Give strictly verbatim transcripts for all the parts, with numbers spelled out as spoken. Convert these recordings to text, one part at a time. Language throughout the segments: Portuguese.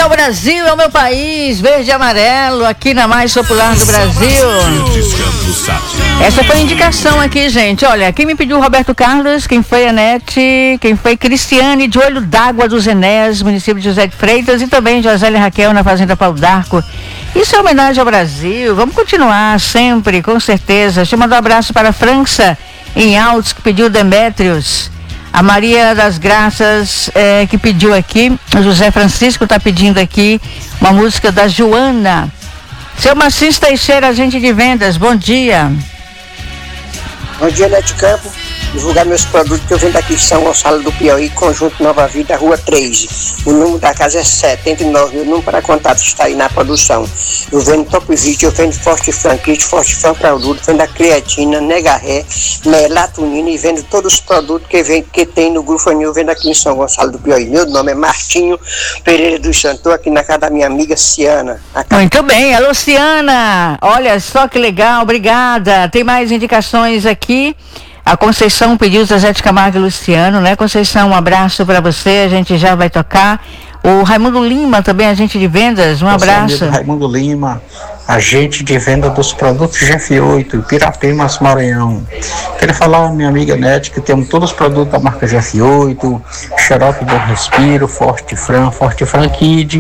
é o Brasil, é o meu país, verde e amarelo, aqui na mais popular do Brasil. Essa foi a indicação aqui, gente. Olha, quem me pediu Roberto Carlos, quem foi a Nete, quem foi Cristiane de Olho d'Água dos Enés, município de José de Freitas, e também Josélia Raquel na Fazenda Pau d'Arco. Isso é homenagem ao Brasil. Vamos continuar sempre, com certeza. Deixa eu mandar um abraço para a França, em Altos, que pediu Demétrios. A Maria das Graças, é, que pediu aqui. O José Francisco está pedindo aqui uma música da Joana. Seu Marcis Teixeira, agente de vendas, bom dia. Bom dia, Nete Campo. Divulgar meus produtos que eu vendo aqui em São Gonçalo do Piauí, Conjunto Nova Vida, Rua três. O número da casa é setenta e nove, o número para contato está aí na produção. Eu vendo Top Vídeo, eu vendo Forte Franquite, Forte Fran Produto, vendo a creatina, Negarré, melatonina e vendo todos os produtos que, vem, que tem no Grufanil, eu vendo aqui em São Gonçalo do Piauí. Meu nome é Martinho Pereira dos Santos, aqui na casa da minha amiga Ciana. Muito bem, alô Ciana, olha só que legal, obrigada. Tem mais indicações aqui. A Conceição pediu Zezé de Camargo e Luciano, né? Conceição, um abraço para você, a gente já vai tocar. O Raimundo Lima, também agente de vendas, um Nosso abraço. Raimundo Lima, agente de venda dos produtos G F oito, Pirapimas, Maranhão. Queria falar, minha amiga Nete, que temos todos os produtos da marca G F oito, Xarope Bom Respiro, Forte Fran, Forte Fran Kid,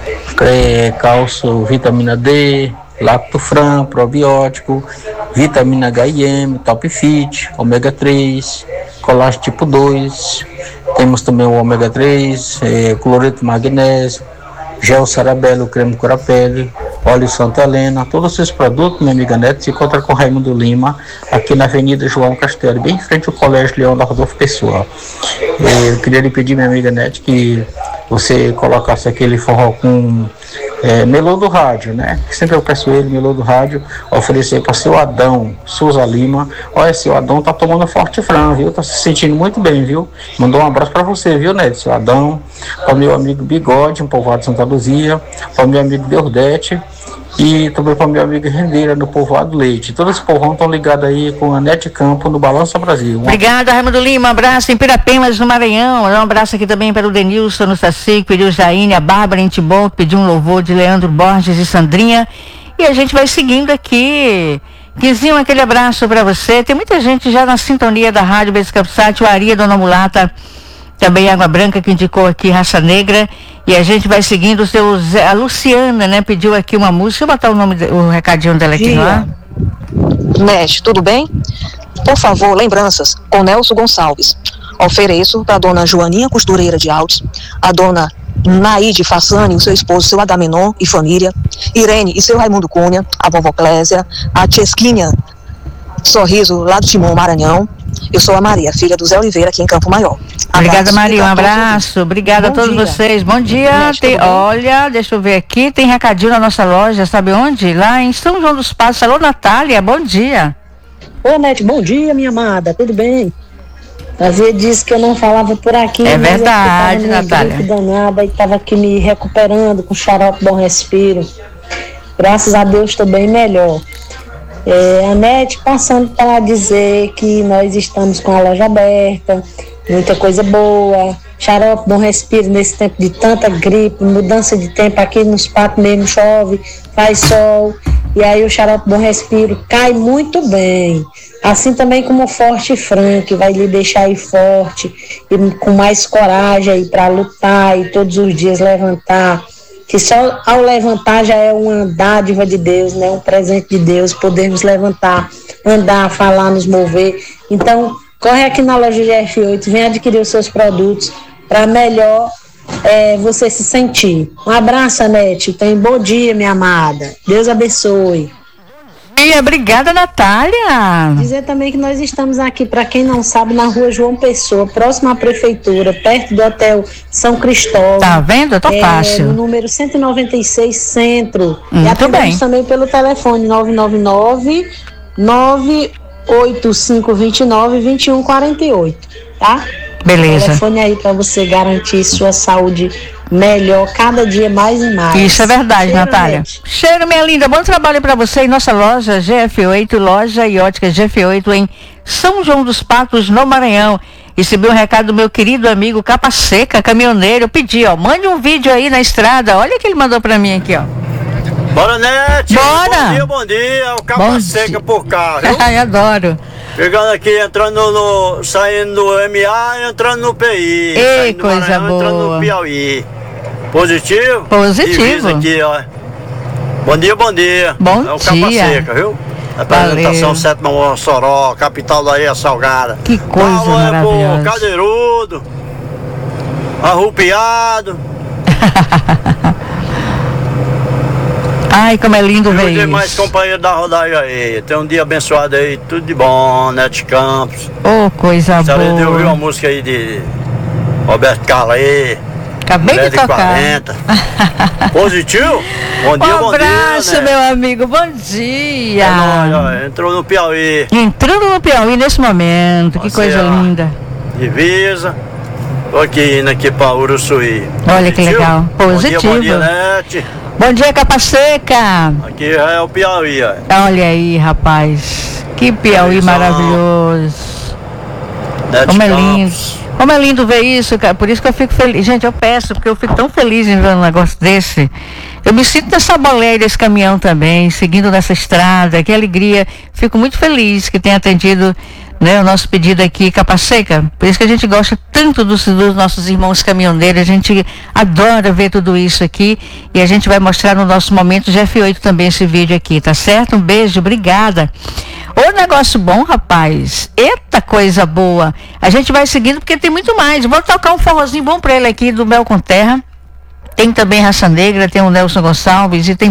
é, calço vitamina D, Lactofran, probiótico, vitamina H I M, Top Fit, ômega três, colágeno tipo dois, temos também o ômega três, é, cloreto de magnésio, gel Sarabelo, creme Corapele, óleo Santa Helena. Todos esses produtos, minha amiga Neto, se encontra com Raimundo Lima, aqui na Avenida João Castelo, bem em frente ao Colégio Leão da Rodolfo Pessoa. Eu queria lhe pedir, minha amiga Neto, que você colocasse aquele forró com é, melô do rádio, né? Sempre eu peço ele, melô do rádio, oferecer para seu Adão Souza Lima. Olha, seu Adão tá tomando Forte Fran, viu? Tá se sentindo muito bem, viu? Mandou um abraço para você, viu, Neto? Seu Adão, para o meu amigo Bigode, um povoado de Santa Luzia, para o meu amigo Deordete e também para o meu amigo Rendeira, no povoado Leite. Todos esses povão estão ligados aí com a Nete Campo no Balança Brasil. Obrigada, Raimundo Lima. Um abraço em Pirapemas, no Maranhão. Um abraço aqui também para o Denilson no Saci, que pediu Jaine, a Bárbara Intibon, que pediu um louvor de Leandro Borges e Sandrinha. E a gente vai seguindo aqui. Guizinho, aquele abraço para você. Tem muita gente já na sintonia da Rádio Bescapsat, o Aria, Dona Mulata, também Água Branca, que indicou aqui Raça Negra. E a gente vai seguindo os seus. A Luciana, né, pediu aqui uma música. Deixa eu botar o nome, o recadinho dela aqui, não é? Nete, tudo bem? Por favor, lembranças com Nelson Gonçalves. Ofereço para a dona Joaninha Costureira de Altos, a dona Naide Fassani, o seu esposo, seu Agamenon e família, Irene e seu Raimundo Cunha, a vovó Clésia, a Tiesquinha Sorriso, lá do Timon, Maranhão. Eu sou a Maria, filha do Zé Oliveira, aqui em Campo Maior. Obrigada, Maria, um abraço. Obrigada a todos dia. vocês. Bom dia. Tem, olha, deixa eu ver aqui, tem recadinho na nossa loja, sabe onde? Lá em São João dos Passos. Alô, Natália, bom dia. Ô, Nete, bom dia, minha amada, tudo bem? Fazia disso que eu não falava por aqui. É verdade, Natália. Gripe danada e estava aqui me recuperando com xarope Bom Respiro. Graças a Deus estou bem melhor. É, a Nete passando para dizer que nós estamos com a loja aberta, muita coisa boa, xarope Bom Respiro nesse tempo de tanta gripe, mudança de tempo aqui nos patos mesmo chove, faz sol, e aí o xarope Bom Respiro cai muito bem. Assim também como o Forte Fran, que vai lhe deixar aí forte e com mais coragem aí para lutar e todos os dias levantar. Que só ao levantar já é uma dádiva de Deus, né? Um presente de Deus, podermos levantar, andar, falar, nos mover. Então, corre aqui na loja G F oito, vem adquirir os seus produtos para melhor é, você se sentir. Um abraço, Anete. Tenha um bom dia, minha amada. Deus abençoe. E obrigada, Natália. Dizer também que nós estamos aqui, para quem não sabe, na rua João Pessoa, próximo à prefeitura, perto do Hotel São Cristóvão. Tá vendo? Tá é, fácil. No número cento e noventa e seis Centro. Muito e atendemos bem. também pelo telefone nove nove nove, nove oito cinco dois nove, dois um quatro oito, tá? Beleza. Telefone aí para você garantir sua saúde melhor, cada dia mais e mais. Isso é verdade, Cheiro, Natália. Nete. Cheiro, minha linda. Bom trabalho para você em nossa loja G F oito, loja e ótica G F oito em São João dos Patos, no Maranhão. Recebi um recado do meu querido amigo Capa Seca, caminhoneiro. Eu pedi, ó, mande um vídeo aí na estrada. Olha o que ele mandou pra mim aqui, ó. Bora, Nete! Bora! Bom dia, bom dia. O Capa Bom Seca dia. por cá, viu? Ai, adoro. Chegando aqui, entrando no... Saindo do M A e entrando no P I. Ei, saindo do coisa Maranhão, boa. entrando no Piauí. Positivo? Positivo. Divisa aqui, ó. Bom dia, bom dia. Bom é o Capa dia. Seca, viu? Apresentação Valeu. Sétima Mossoró, capital da Ilha Salgada. Que coisa Palma é maravilhosa. pro cadeirudo, arrupiado. Ai, como é lindo E ver os demais isso. companheiros da rodagem aí. Tem um dia abençoado aí, tudo de bom, Nete Campos. Oh, coisa Gostaria de ouvir uma boa. música aí de Roberto Carlos aí. Acabei Mulher de tocar. quarenta. Positivo? Bom dia, Um bom dia. abraço, né? meu amigo. Bom dia. É nóis, ó, entrou no Piauí. Entrando no Piauí nesse momento. Que Você, coisa ó. linda. Divisa. Tô aqui indo aqui pra Uruçuí. Olha que Positivo? legal. Positivo. Bom dia, bom dia, Nete. Bom dia, Capa Seca. Aqui já é o Piauí, ó. Olha aí, rapaz. Que Piauí Televisão. maravilhoso. Nete Como é Campos. lindo. Como é lindo ver isso, cara. Por isso que eu fico feliz. Gente, eu peço, porque eu fico tão feliz em ver um negócio desse. Eu me sinto nessa boleia desse caminhão também, seguindo nessa estrada. Que alegria. Fico muito feliz que tenha atendido, né, o nosso pedido aqui, Capa Seca. Por isso que a gente gosta tanto dos, dos nossos irmãos caminhoneiros. A gente adora ver tudo isso aqui. E a gente vai mostrar no nosso momento G F oito também esse vídeo aqui, tá certo? Um beijo, obrigada. Ô negócio bom, rapaz. Eita coisa boa. A gente vai seguindo porque tem muito mais. Vou tocar um forrozinho bom pra ele aqui do Mel com Terra. Tem também Raça Negra, tem o Nelson Gonçalves e tem